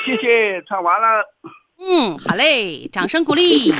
谢谢，唱完了。 好嘞，掌声鼓励。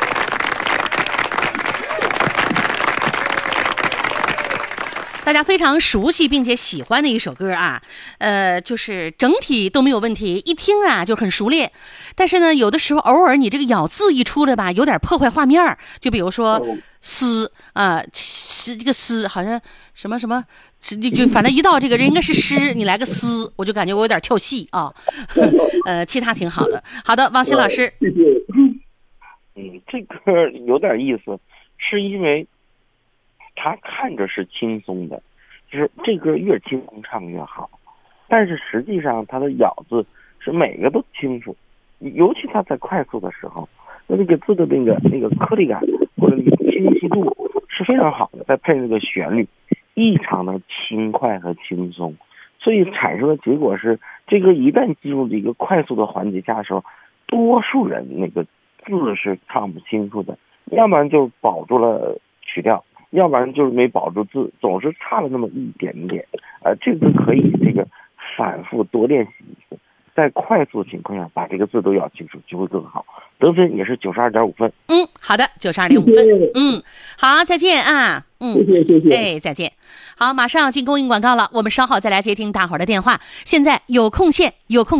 大家非常熟悉并且喜欢的一首歌啊，就是整体都没有问题，一听啊就很熟练。但是呢，有的时候偶尔你这个咬字一出来吧，有点破坏画面。就比如说诗啊，这个诗好像什么什么，就反正一到这个人应该是诗，你来个诗，我就感觉我有点跳戏啊。其他挺好的。好的，王鑫老师， 谢谢。这歌有点意思，是因为他看着是轻松的，就是这歌越轻松唱越好，但是实际上他的咬字是每个都清楚，尤其他在快速的时候，那个字的那个颗粒感或者那个清晰度是非常好的，再配那个旋律异常的轻快和轻松，所以产生的结果是，这个一旦进入这个快速的环节下的时候，多数人那个字是唱不清楚的，要不然就保住了曲调，要不然就是没保住字，总是差了那么一点点。这个可以反复多练习一次，在快速情况下把这个字都咬清楚，就会更好。得分也是92.5分。 好的，92.5分。好，再见啊。 谢谢。 再见。好，马上进公益广告了，我们稍后再来接听大伙儿的电话。现在有空线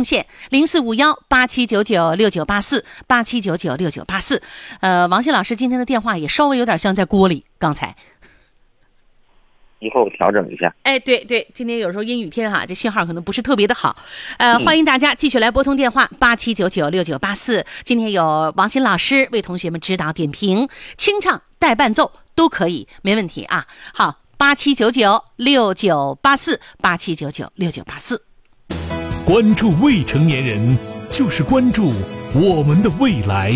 045187996984，87996984。王鑫老师今天的电话也稍微有点像在锅里，刚才。 以后调整一下。 对，今天有时候阴雨天哈，这信号可能不是特别的好。欢迎大家继续来拨通电话87996984。今天有王鑫老师为同学们指导点评，清唱带伴奏都可以，没问题啊。好，87996984，87996984。 关注未成年人，就是关注我们的未来。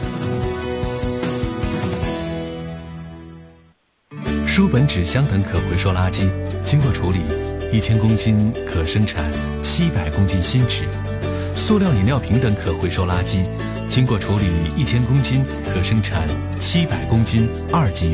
书本、纸箱等可回收垃圾经过处理，1000公斤可生产700公斤新纸；塑料饮料瓶等可回收垃圾经过处理，1000公斤可生产700公斤2级